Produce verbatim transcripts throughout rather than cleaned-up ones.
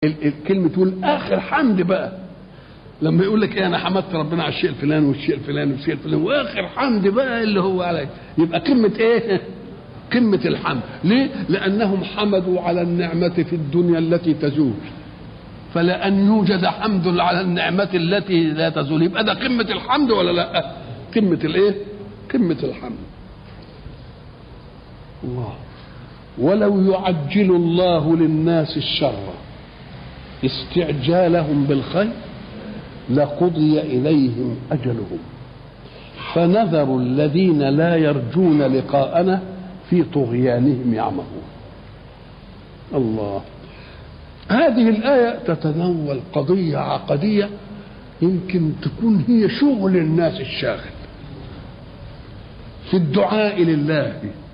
الكلمة تقول آخر حمد بقى، لما يقول لك إيه أنا حمدت ربنا على الشيء الفلاني والشيء الفلاني والشيء الفلاني، وآخر حمد بقى اللي هو عليه، يبقى قمة إيه؟ قمة الحمد. ليه؟ لأنهم حمدوا على النعمة في الدنيا التي تزول، فلأن يوجد حمد على النعمة التي لا تزول يبقى ده قمة الحمد ولا لا؟ قمة الإيه؟ قمة الحمد. الله ولو يعجل الله للناس الشر استعجالهم بالخير لقضي إليهم أجلهم فنذر الذين لا يرجون لقاءنا في طغيانهم يعمهون. الله، هذه الآية تتناول قضية عقدية يمكن تكون هي شغل الناس الشاغل في الدعاء لله،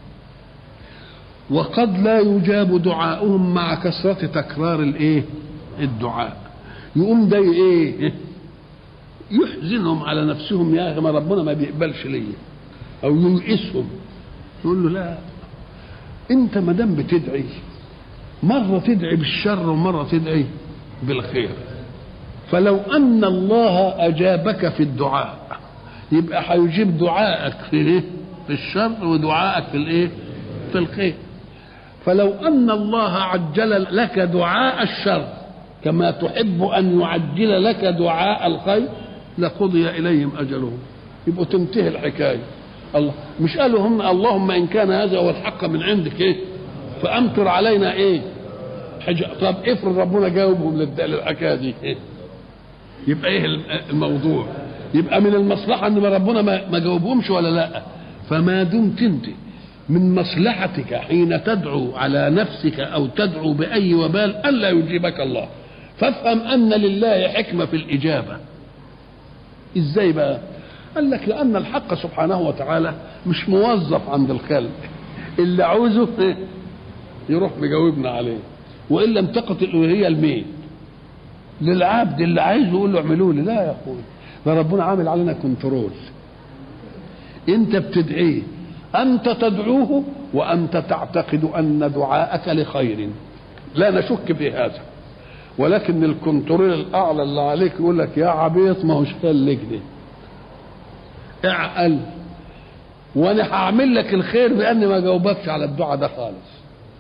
وقد لا يجاب دعاؤهم مع كثرة تكرار الايه الدعاء، يقوم ده ايه يحزنهم على نفسهم، يا اخي ما ربنا ما بيقبلش ليا، او ييئسهم. يقول له لا، انت ما دام بتدعي مرة تدعي بالشر ومرة تدعي بالخير، فلو ان الله اجابك في الدعاء يبقى هيجيب دعائك في ايه في الشر ودعائك في الايه في الخير. فلو ان الله عجل لك دعاء الشر كما تحب ان يعجل لك دعاء الخير لقضي اليهم اجلهم، يبقوا تنتهي الحكايه. الله مش قالوا هم اللهم ان كان هذا هو الحق من عندك ايه فامطر علينا ايه حاجة. طب افرض ربنا جاوبهم للحكايه دي إيه؟ يبقى ايه الموضوع؟ يبقى من المصلحه ان ربنا ما جاوبهمش ولا لا؟ فما دمت انت من مصلحتك حين تدعو على نفسك او تدعو باي وبال الا يجيبك الله، فافهم ان لله حكمه في الاجابه. ازاي بقى؟ قال لك لان الحق سبحانه وتعالى مش موظف عند الخلق، اللي عاوزه يروح مجاوبنا عليه، والا انتقت الالوهيه لمين؟ للعبد اللي عايزه يقول له اعملوا لي. لا يا اخوي، ده ربنا عامل علينا كنترول. انت بتدعيه، انت تدعوه وانت تعتقد ان دعاءك لخير، لا نشك في هذا، ولكن الكنترول الاعلى اللي عليك يقول لك يا عبيط ما هوش خليك دي اعقل، وانا هعمل لك الخير باني ما جاوبكش على الدعاء ده خالص،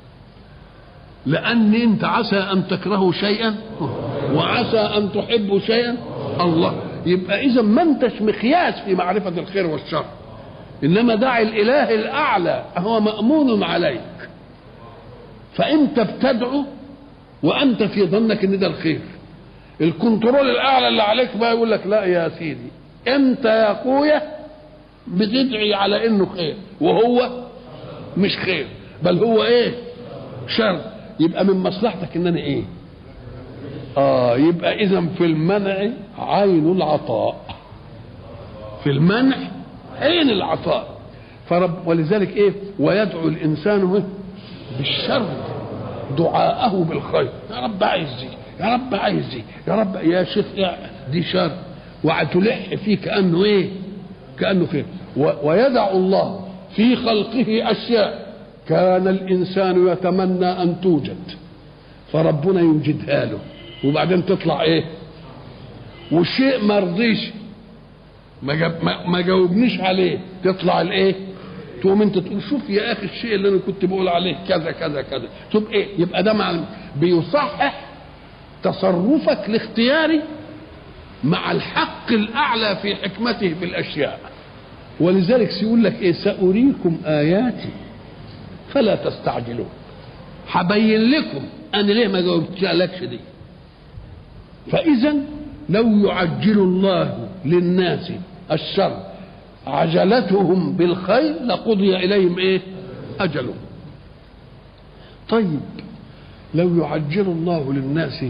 لان انت عسى ان تكرهوا شيئا وعسى ان تحبوا شيئا. الله، يبقى اذا ما انتش مقياس في معرفه الخير والشر، انما داعي الاله الاعلى هو مامون عليك، فانت بتدعو وانت في ظنك ان ده الخير. الكنترول الاعلى اللي عليك بقى يقول لك لا يا سيدي انت يا اخويا بتدعي على انه خير وهو مش خير، بل هو ايه شر، يبقى من مصلحتك ان انا ايه اه يبقى اذا في المنع عين العطاء، في المنع عين العطاء. فرب ولذلك ايه ويدعو الانسان بالشر دعاءه بالخير، يا رب عايز دي، يا رب عايز دي، يا رب يا شيخ دي شر، وتلح فيه كانه ايه كانه خير. ويدع الله في خلقه اشياء كان الانسان يتمنى ان توجد فربنا يوجدها له، وبعدين تطلع ايه والشيء ما رضيش ما, جاب ما جاوبنيش عليه تطلع الايه، تقوم انت تقول شوف يا اخي الشيء اللي انا كنت بقول عليه كذا كذا كذا، طب ايه يبقى ده مع بيصحح تصرفك الاختياري مع الحق الاعلى في حكمته في الاشياء. ولذلك سيقول لك ايه سأريكم اياتي فلا تستعجلون، هبين لكم انا ليه ما جاوبتلكش دي. فاذا لو يعجل الله للناس الشر عجلتهم بالخير لقضي اليهم ايه اجلهم. طيب لو يعجل الله للناس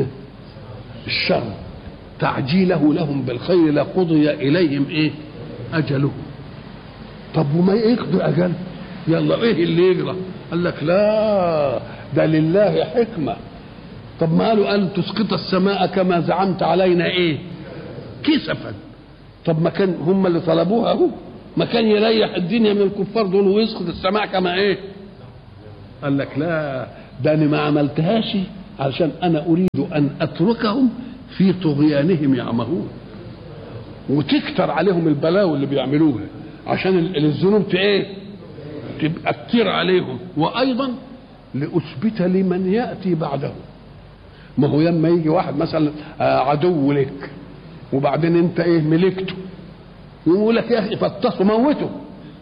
الشر تعجيله لهم بالخير لقضي اليهم ايه اجلهم. طب وما يقضي اجل يلا ايه اللي يجرى؟ قال لك لا ده لله حكمه. طب ما قالوا ان تسقط السماء كما زعمت علينا ايه كسفا، طب ما كان هم اللي طلبوها اهو، ما كان يريح الدنيا من الكفار دول ويسقط السماء كما ايه. قال لك لا ده انا ما عملتهاش علشان انا اريد ان اتركهم في طغيانهم يعمهون، وتكتر عليهم البلاوي اللي بيعملوها عشان الذنوب ايه تبقى كتير عليهم، وايضا لاثبت لمن ياتي بعده. ما هو لما يجي واحد مثلا عدو لك وبعدين انت ايه ملكته، يقول لك يا اخي فطسه موته،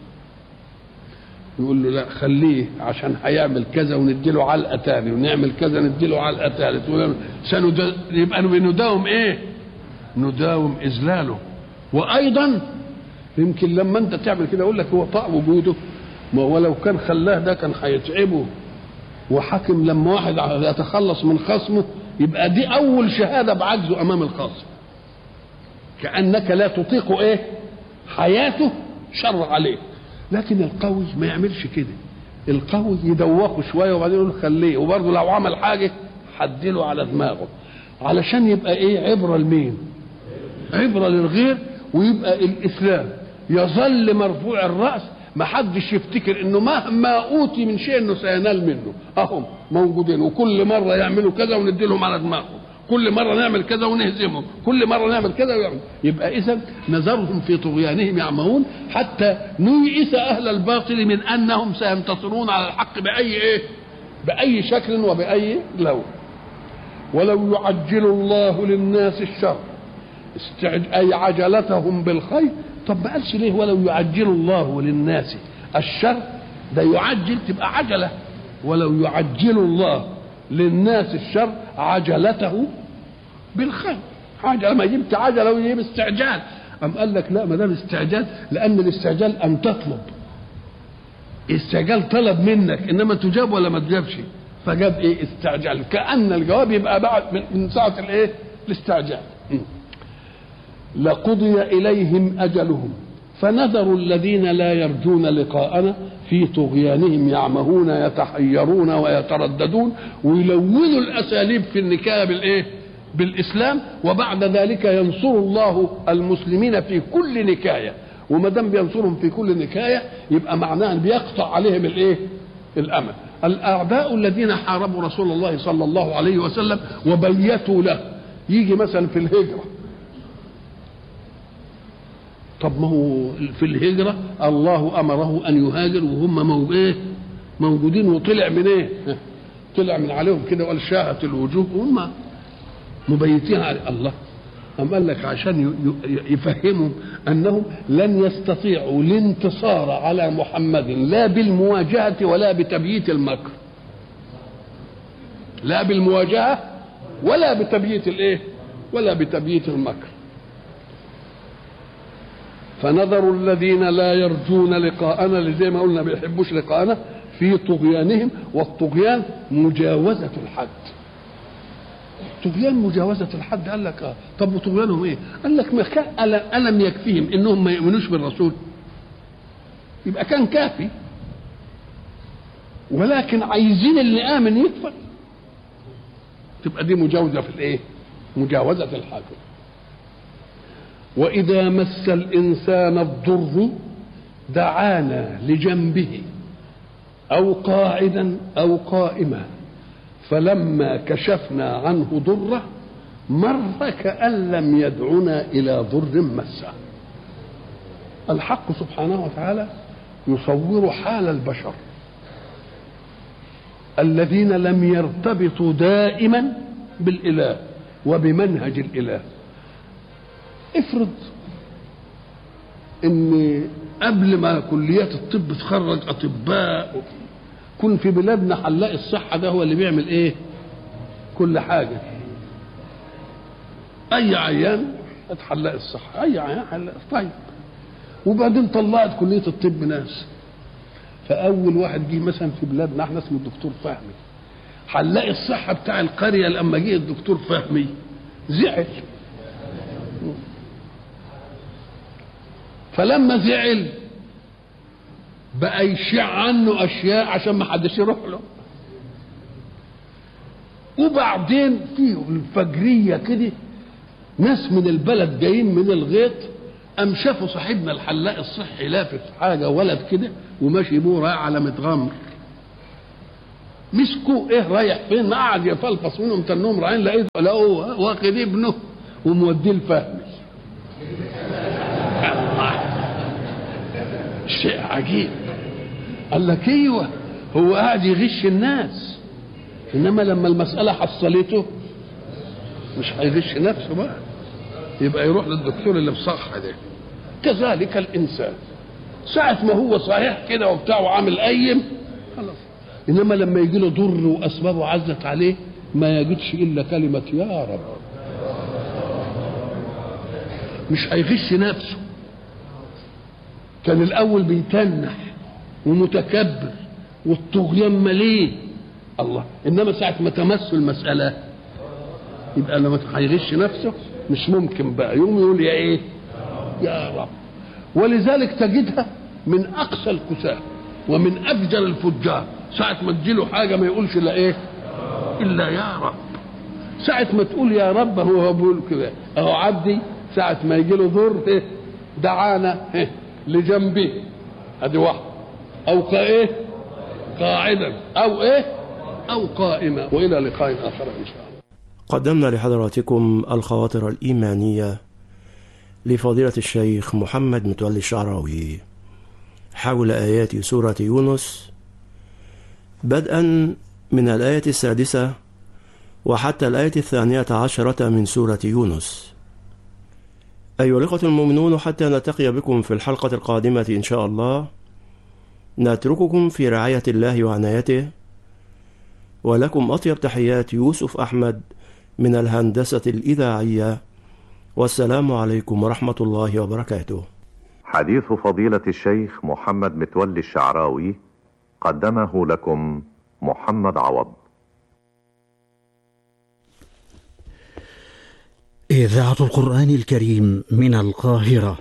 يقول له لا خليه عشان هيعمل كذا ونديله علقه تاني، ونعمل كذا نديله علقه ثالث، يبقى نداوم ايه؟ نداوم اذلاله. وايضا يمكن لما انت تعمل كده يقول لك هو طاع وجوده، ما هو لو كان خلاه ده كان هيتعبه. وحاكم لما واحد يتخلص من خصمه يبقى دي اول شهاده بعجزه امام الخصم، كانك لا تطيق ايه؟ حياته شر عليه. لكن القوي ما يعملش كده، القوي يدوخه شويه وبعدين يقول خليه، وبرضه لو عمل حاجه حدله على دماغه علشان يبقى ايه؟ عبره لمين؟ عبره للغير. ويبقى الاسلام يظل مرفوع الراس، ما حدش يفتكر انه مهما اوتي من شيء انه سينال منه. اهم موجودين وكل مره يعملوا كذا وندي لهم على دماغهم، كل مره نعمل كذا ونهزمهم، كل مره نعمل كذا ويعمل. يبقى اذا نذرهم في طغيانهم يعمهون حتى نيئس اهل الباطل من انهم سينتصرون على الحق باي ايه؟ باي شكل وباي لون. ولو يعجل الله للناس الشر استعج... اي عجلتهم بالخير. طب ما قالش ليه ولو يعجل الله للناس الشر؟ ده يعجل تبقى عجله، ولو يعجل الله للناس الشر عجلته بالخير. عجله، ما جبت عجله ويجيب استعجال. أم قال لك لا، ما دام استعجال، لأن الاستعجال أن تطلب، استعجال طلب منك، إنما تجاب ولا ما تجابش، فجاب إيه؟ استعجال، كأن الجواب يبقى بعد من ساعة الإيه؟ الاستعجال. لقضي إليهم أجلهم فنذر الذين لا يرجون لقاءنا في طغيانهم يعمهون يتحيرون ويترددون، ويلونوا الأساليب في النكاية بالإيه؟ بالإسلام. وبعد ذلك ينصر الله المسلمين في كل نكاية، وما دام بينصرهم في كل نكاية يبقى معناه بيقطع عليهم الإيه؟ الأمل. الأعداء الذين حاربوا رسول الله صلى الله عليه وسلم وبيتوا له، يجي مثلا في الهجرة، طب ما هو في الهجرة الله أمره أن يهاجر وهم ايه؟ موجودين، وطلع من ايه؟ طلع من عليهم كده وقال شاهت الوجوه وهم مبيتين على الله. أم قال لك عشان يفهموا أنهم لن يستطيعوا الانتصار على محمد لا بالمواجهة ولا بتبييت المكر، لا بالمواجهة ولا بتبييت الايه؟ ولا بتبييت المكر. فنذر الذين لا يرجون لقاءنا، اللي زي ما قلنا ما بيحبوش لقاءنا، في طغيانهم. والطغيان مجاوزة الحد. طغيان مجاوزة الحد. قال لك اه طب وطغيانهم ايه؟ قال لك ما كان ألم يكفيهم انهم ما يؤمنوش بالرسول؟ يبقى كان كافي، ولكن عايزين اللي آمن يكفر، تبقى دي مجاوزة في الايه؟ مجاوزة الحد. وإذا مس الإنسان الضر دعانا لجنبه أو قاعدا أو قائما فلما كشفنا عنه ضره مر كأن لم يدعنا إلى ضر مسه. الحق سبحانه وتعالى يصور حال البشر الذين لم يرتبطوا دائما بالإله وبمنهج الإله. افرض ان قبل ما كليات الطب تخرج اطباء، كن في بلادنا حلاق الصحه ده هو اللي بيعمل ايه؟ كل حاجه. اي عيان حلاق الصحه، اي عيان حلاق. طيب وبعدين طلعت كليه الطب ناس، فاول واحد جه مثلا في بلادنا احنا اسمه الدكتور فهمي، حلاق الصحه بتاع القريه. لما جه الدكتور فهمي زعل، فلما زعل بقى يشيع عنه اشياء عشان ما حدش يروح له. وبعدين في الفجريه كده ناس من البلد جايين من الغيط، قام شافوا صاحبنا الحلاق الصحي لافف حاجه ولد كده وماشي بيه رايح على متغمر. مسكوا ايه رايح فين؟ ما قعد يفلفص منهم تنهم رايحين لقيته لقوه واخد ابنه وموديه الفهمي. شيء عجيب. قال لك ايوه هو قاعد يغش الناس، انما لما المساله حصلته مش هيغش نفسه بقى، يبقى يروح للدكتور اللي بصح ده. كذلك الانسان ساعه ما هو صحيح كده وبتاع وعامل قيم خلاص، انما لما يجي له ضر واسبابه عزت عليه ما يجدش الا كلمه يا رب، مش هيغش نفسه. كان الاول بيتنح ومتكبر والطغيان مليه الله، انما ساعه ما تمس المساله يبقى لما هيغش نفسه مش ممكن بقى، يوم يقول يا ايه يا رب. ولذلك تجدها من اقصى الكساه ومن افجر الفجار، ساعه ما تجيله حاجه ما يقولش الا ايه الا يا رب. ساعه ما تقول يا رب هو بيقول كده اهو عبدي ساعه ما يجي له ضر إيه؟ دعانا إيه؟ لجنبه ادي واحد، او كايه قاعدا او ايه او قائما. والى لقاء اخر ان شاء الله. قدمنا لحضراتكم الخواطر الإيمانية لفضيلة الشيخ محمد متولي الشعراوي حول آيات سورة يونس، بدءا من الآية السادسة وحتى الآية الثانية عشرة من سورة يونس. أيها الإخوة المؤمنون، حتى نلتقي بكم في الحلقة القادمة إن شاء الله، نترككم في رعاية الله وعنايته، ولكم أطيب تحيات يوسف أحمد من الهندسة الإذاعية، والسلام عليكم ورحمة الله وبركاته. حديث فضيلة الشيخ محمد متولي الشعراوي قدمه لكم محمد عوض. إذاعة القرآن الكريم من القاهرة.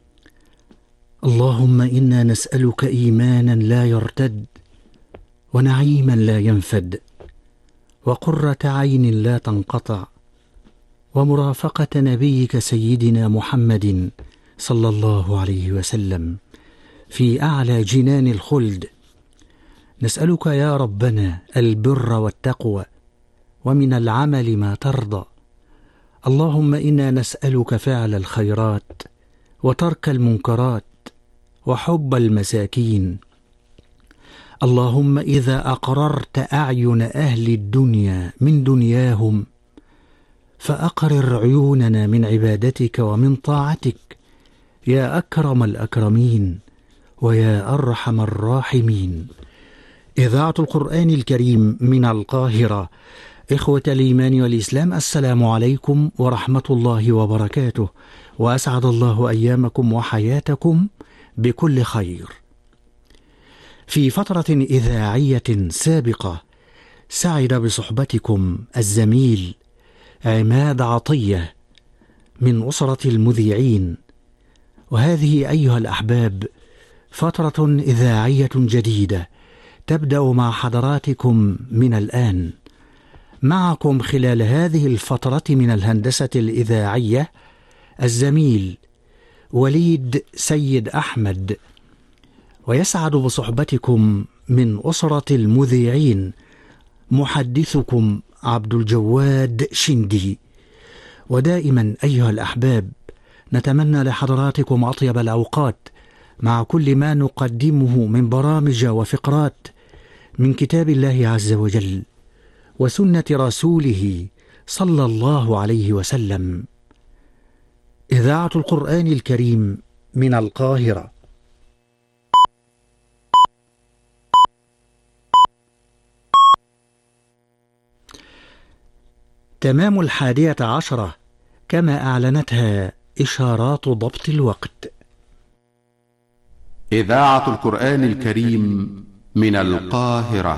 اللهم إنا نسألك إيمانا لا يرتد، ونعيما لا ينفد، وقرة عين لا تنقطع، ومرافقة نبيك سيدنا محمد صلى الله عليه وسلم في أعلى جنان الخلد. نسألك يا ربنا البر والتقوى، ومن العمل ما ترضى. اللهم إنا نسألك فعل الخيرات، وترك المنكرات، وحب المساكين. اللهم إذا أقررت أعين أهل الدنيا من دنياهم، فأقرر عيوننا من عبادتك ومن طاعتك يا أكرم الأكرمين ويا أرحم الراحمين. إذاعة القرآن الكريم من القاهرة. إخوة الإيمان والإسلام، السلام عليكم ورحمة الله وبركاته، وأسعد الله أيامكم وحياتكم بكل خير. في فترة إذاعية سابقة سعد بصحبتكم الزميل عماد عطية من أسرة المذيعين، وهذه أيها الأحباب فترة إذاعية جديدة تبدأ مع حضراتكم من الآن. معكم خلال هذه الفترة من الهندسة الإذاعية الزميل وليد سيد أحمد، ويسعد بصحبتكم من أسرة المذيعين محدثكم عبد الجواد شندي. ودائما أيها الأحباب نتمنى لحضراتكم أطيب الأوقات مع كل ما نقدمه من برامج وفقرات من كتاب الله عز وجل وسنة رسوله صلى الله عليه وسلم. إذاعة القرآن الكريم من القاهرة. تمام الحادية عشرة كما أعلنتها إشارات ضبط الوقت. إذاعة القرآن الكريم من القاهرة.